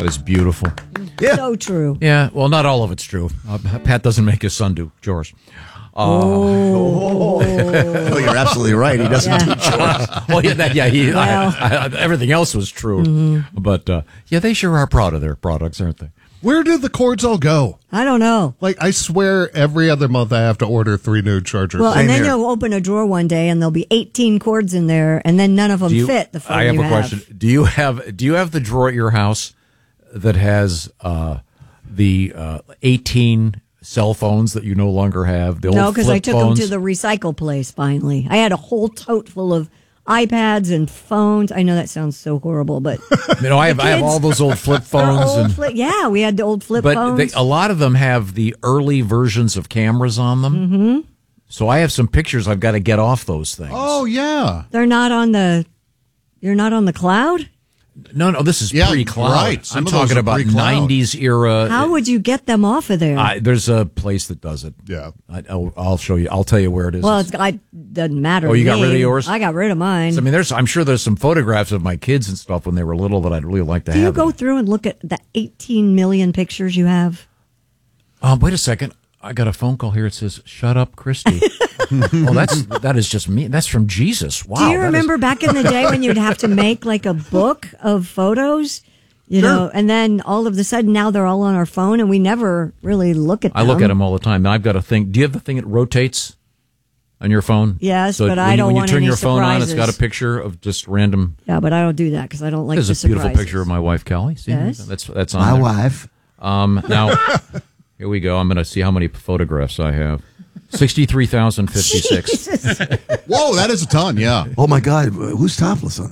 That is beautiful. Yeah. So true. Yeah, well, not all of it's true. Pat doesn't make his son do chores. Oh, you're absolutely right. He doesn't do chores. Well, everything else was true. But, they sure are proud of their products, aren't they? Where do the cords all go? I don't know. Like, I swear every other month I have to order 3 new chargers. Well, and then you'll open a drawer one day and there'll be 18 cords in there, and then none of them fit the phone I have you a question. Do you have the drawer at your house that has the 18 cell phones that you no longer have? No, because I took them to the recycle place finally. I had a whole tote full of iPads and phones. I know that sounds so horrible, but I have all those old flip phones. We had the old flip phones. But a lot of them have the early versions of cameras on them. Mm-hmm. So I have some pictures I've got to get off those things. Oh, yeah. You're not on the cloud? No, this is pre-cloud. Right. I'm talking about 90s era. How would you get them off of there? There's a place that does it. Yeah. I'll show you. I'll tell you where it is. Well, it doesn't matter. Oh, you got rid of yours? I got rid of mine. I'm sure there's some photographs of my kids and stuff when they were little that I'd really like to have. Do you go through and look at the 18 million pictures you have? Wait a second. I got a phone call here. It says, "Shut up, Christy." Well, that is just me. That's from Jesus. Wow. Do you remember back in the day when you'd have to make like a book of photos? You know, and then all of a sudden now they're all on our phone and we never really look at them. I look at them all the time. Now I've got a thing. Do you have the thing that rotates on your phone? Yes, so but I don't want when you turn any your phone surprises. On, it's got a picture of just random. Yeah, but I don't do that because I don't like the surprises. There's a beautiful picture of my wife, Callie. See, yes. That's on my there. wife. Now, here we go. I'm going to see how many photographs I have. 63,056. Whoa, that is a ton, yeah. Oh, my God. Who's topless on